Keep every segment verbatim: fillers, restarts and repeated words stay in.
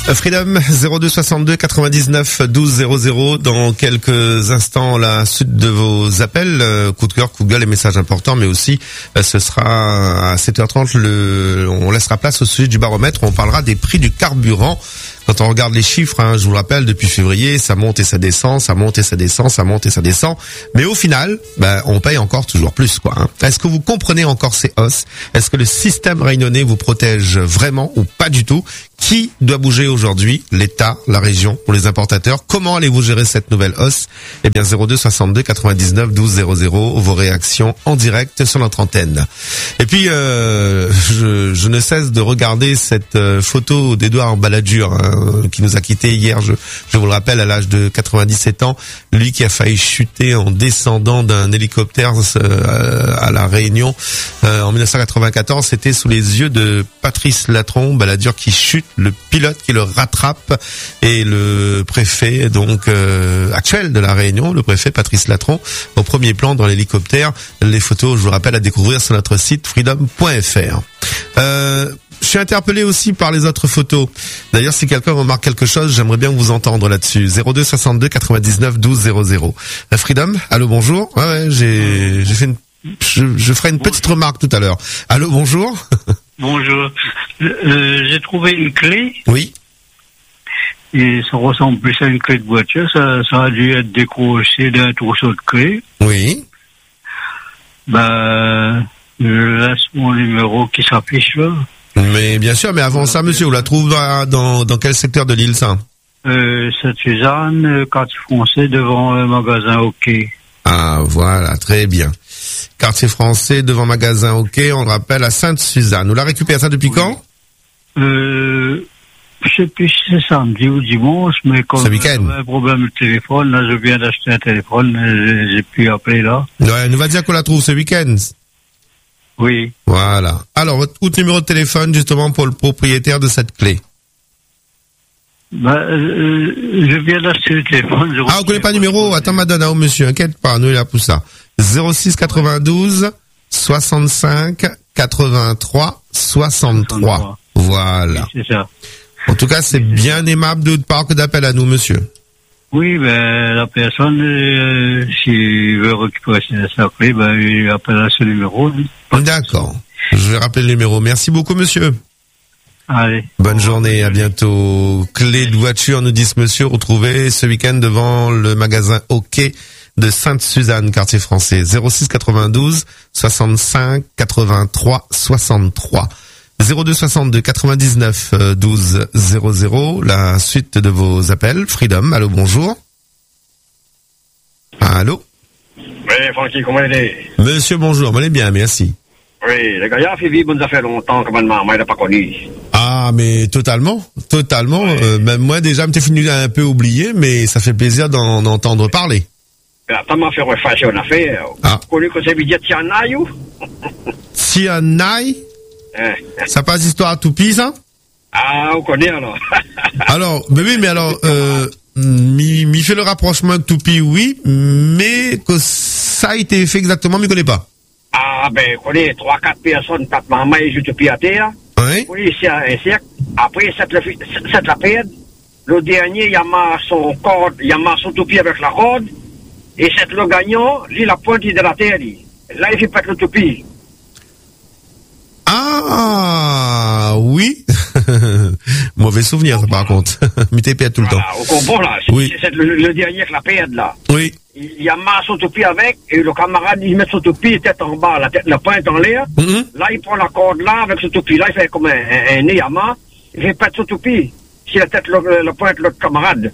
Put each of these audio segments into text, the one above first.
Freedom zéro deux soixante-deux quatre-vingt-dix-neuf douze zéro zéro. Dans quelques instants, la suite de vos appels, euh, coup de cœur, coup de gueule, les messages importants, mais aussi euh, ce sera à sept heures trente. Le, on laissera place au sujet du baromètre. On parlera des prix du carburant. Quand on regarde les chiffres, hein, je vous le rappelle, depuis février, ça monte et ça descend, ça monte et ça descend, ça monte et ça descend. Mais au final, ben, on paye encore toujours plus, quoi. Hein. Est-ce que vous comprenez encore ces hausses? Est-ce que le système réunionnais vous protège vraiment ou pas du tout? Qui doit bouger aujourd'hui? L'État, la région, pour les importateurs? Comment allez-vous gérer cette nouvelle hausse? Eh bien, zéro deux soixante-deux quatre-vingt-dix-neuf douze zéro zéro, vos réactions en direct sur notre antenne. Et puis, euh, je, je ne cesse de regarder cette euh, photo d'Édouard Balladur, hein, qui nous a quittés hier, je, je vous le rappelle, à l'âge de quatre-vingt-dix-sept ans. Lui qui a failli chuter en descendant d'un hélicoptère euh, à La Réunion euh, en dix-neuf cent quatre-vingt-quatorze. C'était sous les yeux de Patrice Latron. Balladur qui chute, le pilote qui le rattrape et le préfet donc euh, actuel de La Réunion, le préfet Patrice Latron, au premier plan dans l'hélicoptère. Les photos, je vous rappelle, à découvrir sur notre site freedom point f r. Euh, je suis interpellé aussi par les autres photos. D'ailleurs, si quelqu'un remarque quelque chose, j'aimerais bien vous entendre là-dessus. zéro deux soixante-deux quatre-vingt-dix-neuf douze zéro zéro. Euh, Freedom, allô, bonjour. Ouais, ouais, j'ai, j'ai fait une, je, je ferai une petite remarque tout à l'heure. Allô, bonjour. Bonjour. Euh, j'ai trouvé une clé. Oui. Et ça ressemble plus à une clé de voiture. Ça, ça a dû être décroché d'un trousseau de clés. Oui. Ben, je laisse mon numéro qui s'affiche là. Mais bien sûr, mais avant ça, monsieur, on la trouve dans, dans, dans quel secteur de l'île, ça? Euh, Sainte-Suzanne, euh, quartier français, devant le magasin OK. Ah, voilà, très bien. Quartier français, devant magasin OK, on le rappelle, à Sainte-Suzanne. Vous la récupérez ça depuis oui. quand? Euh, je sais plus si c'est samedi ou dimanche, mais comme j'avais un problème de téléphone, là, je viens d'acheter un téléphone, j'ai, j'ai pu appeler là. Ouais, nous va dire qu'on la trouve ce week-end. Oui. Voilà. Alors, votre, votre numéro de téléphone, justement, pour le propriétaire de cette clé. Bah, euh, je viens d'acheter le téléphone. Ah, vous connaissez pas le numéro? Attends, madame, oh, monsieur, inquiète pas, nous, il a pour ça. zéro six quatre-vingt-douze soixante-cinq quatre-vingt-trois soixante-trois. Voilà. Oui, c'est ça. En tout cas, c'est oui, bien ça. Aimable de votre part que d'appel à nous, monsieur. Oui, ben, la personne, euh, s'il veut récupérer sa clé, ben, il appelle à ce numéro. D'accord. Je vais rappeler le numéro. Merci beaucoup, monsieur. Allez. Bonne journée, à bientôt. Clé de voiture, nous dit ce monsieur, retrouvé ce week-end devant le magasin OK de Sainte-Suzanne, quartier français. zéro six quatre-vingt-douze soixante-cinq quatre-vingt-trois soixante-trois. zéro deux soixante-deux quatre-vingt-dix-neuf douze zéro zéro, la suite de vos appels. Freedom, allô, bonjour. Allô? Oui, Francky, comment il est? Monsieur, bonjour, on est bien, merci. Oui, le gars, il a fait vivre, ça fait longtemps que maintenant, moi, il n'a pas connu. Ah, mais totalement, totalement. Oui. Euh, même moi, déjà, je m'étais fini un peu oublié, mais ça fait plaisir d'en entendre parler. Attends, m'a fait refaire une affaire. Ah. Vous connaissez que ça veut dire Tianaï ou? Tianaï? Ça passe histoire à Toupie, ça? Ah, on connaît alors. Alors, mais oui, mais alors, euh, m'y, m'y fait le rapprochement avec Toupie, oui, mais que ça a été fait exactement, mais je ne connais pas. Ah, ben, on connaît trois, quatre personnes, quatre mamans et juste Toupie à terre. Oui. On est un cercle. Après, cette la pède. Le dernier, il a marre son corde, il a marre son Toupie avec la corde. Et cette le gagnant, lui, la pointe de la terre, lui. Là, il fait pas le Toupie. Ah, oui. Mauvais souvenir, ça, par contre. Mettez pète tout le voilà, temps. Au comprend, là. C'est, oui. c'est le, le dernier avec la pède, là. Oui. Il, il a marre son toupie avec, et le camarade, il met son toupie, tête en bas, la tête, la pointe en l'air. Mm-hmm. Là, il prend la corde là, avec son toupie. Là, il fait comme un, un, un nez à main. Il fait pas de son toupie. Si la tête, le, la pointe, l'autre camarade.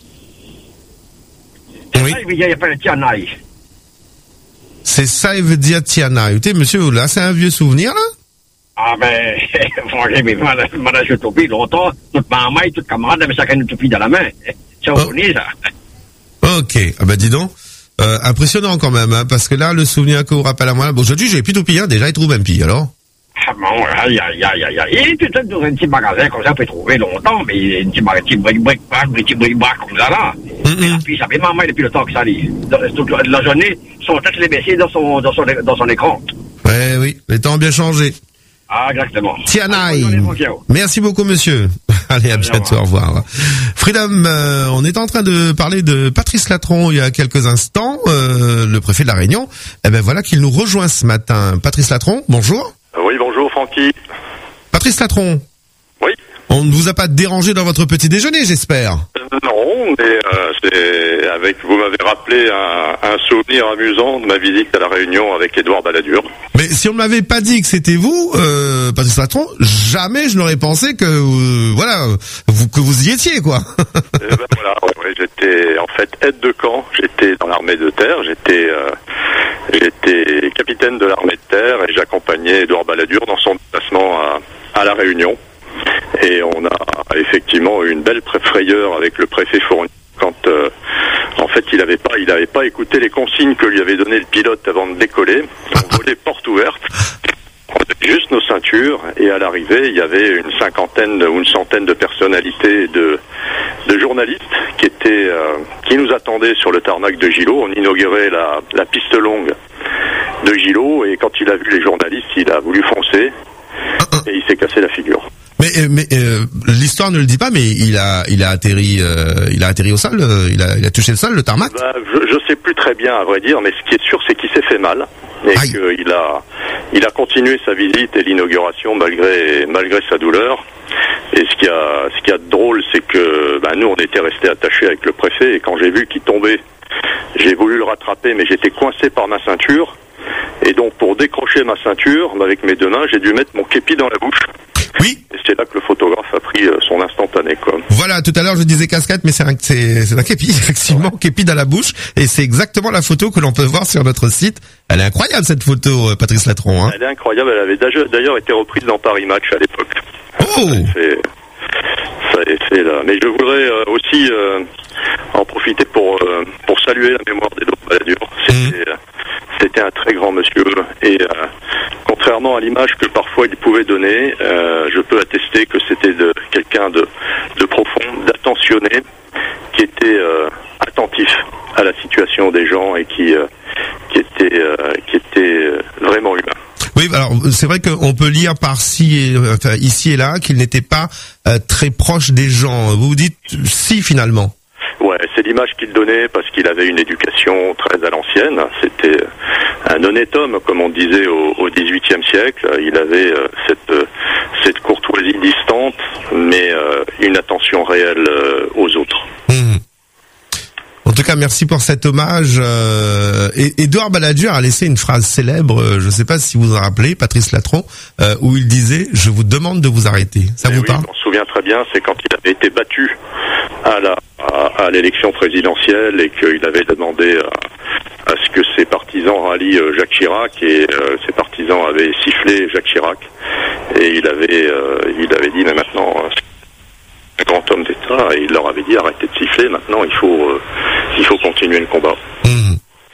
Oui. Ça, il veut dire, il n'y a pas de tianaï. C'est ça, il veut dire tianaï. Écoutez, monsieur, là, c'est un vieux souvenir, là? Ah ben, franchement, mais moi, moi, je toupie longtemps, toute ma maille, toute camarade avait chacun une toupie dans la main. C'est oh. reconnu, ça. Ok, ah ben dis donc, euh, impressionnant quand même, hein, parce que là, le souvenir que vous rappelez à moi, bon, aujourd'hui, j'ai plus toupie, hein, déjà, il trouve un pis, alors? Ah bon, aïe, aïe, aïe, aïe, aïe. Et peut-être dans un petit magasin, comme ça, on peut trouver longtemps, mais un petit magasin, bric-bric, bric-bric, bric-brac, comme ça, là. Mm-hmm. Et puis, ça fait ma maille depuis le temps que ça lit. La journée, son tête les baissée dans son, dans son, dans son écran. Ouais, oui, les temps ont bien changé. Ah, exactement. Tianaï. Merci beaucoup, monsieur. Allez, à bientôt, au revoir. Freedom, euh, on est en train de parler de Patrice Latron il y a quelques instants, euh, le préfet de la Réunion. Eh ben voilà qu'il nous rejoint ce matin. Patrice Latron, bonjour. Oui, bonjour Francky. Patrice Latron. Oui. On ne vous a pas dérangé dans votre petit déjeuner, j'espère. Euh, non, mais euh, c'est avec vous m'avez rappelé un, un souvenir amusant de ma visite à la Réunion avec Édouard Balladur. Mais si on ne m'avait pas dit que c'était vous, euh, Patrice Latron, jamais je n'aurais pensé que euh, voilà, vous que vous y étiez, quoi. Et ben voilà, ouais, j'étais en fait aide de camp, j'étais dans l'armée de terre, j'étais euh, j'étais capitaine de l'armée de terre et j'accompagnais Édouard Balladur dans son déplacement à, à la Réunion. Et on a effectivement eu une belle frayeur avec le préfet Fournier quand euh, en fait il n'avait pas il avait pas écouté les consignes que lui avait donné le pilote avant de décoller. On volait porte ouverte, on avait juste nos ceintures et à l'arrivée il y avait une cinquantaine ou une centaine de personnalités de de journalistes qui étaient euh, qui nous attendaient sur le tarmac de Gillot. On inaugurait la, la piste longue de Gillot et quand il a vu les journalistes, il a voulu foncer et il s'est cassé la figure. Mais, mais euh, l'histoire ne le dit pas, mais il a, il a atterri, euh, il a atterri au sol, euh, il a, il a touché le sol, le tarmac. Bah, je, je sais plus très bien, à vrai dire, mais ce qui est sûr, c'est qu'il s'est fait mal et Aïe. qu'il a, il a continué sa visite et l'inauguration malgré, malgré sa douleur. Et ce qui a, ce qui a de drôle, c'est que, bah, nous, on était restés attachés avec le préfet et quand j'ai vu qu'il tombait, j'ai voulu le rattraper, mais j'étais coincé par ma ceinture. Et donc, pour décrocher ma ceinture, avec mes deux mains, j'ai dû mettre mon képi dans la bouche. Oui. Et c'est là que le photographe a pris euh, son instantané, quoi. Voilà, tout à l'heure je disais casquette, mais c'est un, c'est, c'est un képi, effectivement, képi dans la bouche, et c'est exactement la photo que l'on peut voir sur notre site. Elle est incroyable cette photo, Patrice Latron. Hein. Elle est incroyable, elle avait d'ailleurs été reprise dans Paris Match à l'époque. Oh. C'est, ça est fait là. Mais je voudrais euh, aussi euh, en profiter pour euh, pour saluer la mémoire d'Édouard Balladur. C'était, mmh. c'était un très grand monsieur et euh, contrairement à l'image que parfois il pouvait donner, euh, je peux attester que c'était de quelqu'un de, de profond, d'attentionné, qui était euh, attentif à la situation des gens et qui euh, qui était euh, qui était vraiment humain. Oui, alors c'est vrai qu'on peut lire par-ci, et, enfin, ici et là, qu'il n'était pas euh, très proche des gens. Vous vous dites si finalement. Ouais, c'est l'image qu'il donnait parce qu'il avait une éducation très à l'ancienne. C'était un honnête homme, comme on disait au, au dix-huitième siècle. Il avait euh, cette euh, cette courtoisie distante, mais euh, une attention réelle euh, aux autres. Mmh. En tout cas, merci pour cet hommage. Euh, et Édouard Balladur a laissé une phrase célèbre, euh, je ne sais pas si vous vous en rappelez, Patrice Latron, euh, où il disait « Je vous demande de vous arrêter ». Ça Et vous oui, parle ? On se souvient très bien, c'est quand il avait été battu à la à, à l'élection présidentielle et qu'il avait demandé à, à ce que ses partisans rallient euh, Jacques Chirac et euh, ses partisans avaient sifflé Jacques Chirac et il avait euh, il avait dit mais maintenant euh, un grand homme d'État et il leur avait dit arrêtez de siffler, maintenant il faut euh, il faut continuer le combat. Mmh.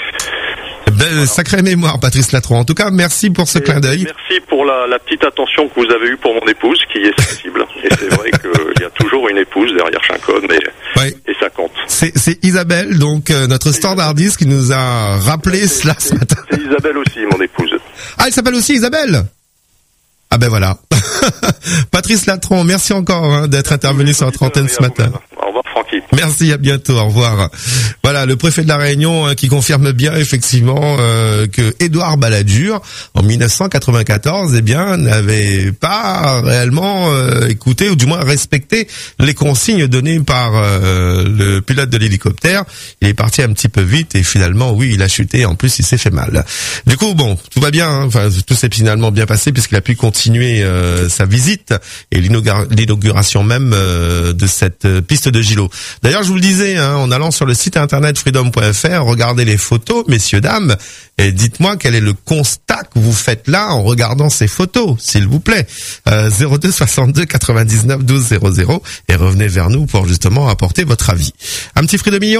Belle, voilà. Sacrée mémoire, Patrice Latron. En tout cas, merci pour ce et clin d'œil. Merci pour la, la petite attention que vous avez eue pour mon épouse, qui est sensible. Et c'est vrai qu'il y a toujours une épouse derrière chaque homme, et, ouais. et ça compte. C'est, c'est Isabelle, donc euh, notre standardiste, qui nous a rappelé c'est, cela c'est, ce matin. C'est Isabelle aussi, mon épouse. Ah, elle s'appelle aussi Isabelle ? Ah ben voilà. Patrice Latron, merci encore hein, d'être intervenu sur notre antenne ce matin. Au revoir Francky. Merci, à bientôt, au revoir. Voilà, le préfet de la Réunion hein, qui confirme bien effectivement euh, que Édouard Balladur, en dix-neuf cent quatre-vingt-quatorze, eh bien, n'avait pas réellement euh, écouté ou du moins respecté les consignes données par euh, le pilote de l'hélicoptère. Il est parti un petit peu vite et finalement, oui, il a chuté. En plus, il s'est fait mal. Du coup, bon, tout va bien. Hein, enfin, tout s'est finalement bien passé puisqu'il a pu continuer euh, sa visite et l'inauguration même euh, de cette euh, piste de Gillot. D'ailleurs, je vous le disais, hein, en allant sur le site internet freedom point f r, regardez les photos, messieurs, dames, et dites-moi quel est le constat que vous faites là en regardant ces photos, s'il vous plaît. Euh, zéro deux soixante-deux quatre-vingt-dix-neuf douze zéro zéro et revenez vers nous pour justement apporter votre avis. Un petit prix de million ?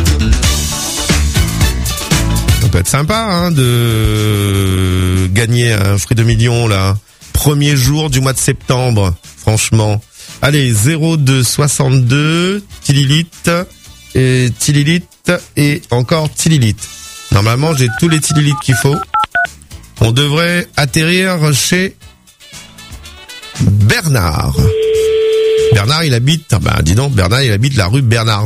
Ça peut être sympa hein, de gagner un prix de million là. Premier jour du mois de septembre, franchement. Allez, zéro deux soixante-deux, Tililite, et Tililite, et encore Tililite. Normalement, j'ai tous les Tililites qu'il faut. On devrait atterrir chez Bernard. Bernard. Bernard, il habite, ah bah, dis donc, Bernard, il habite la rue Bernard.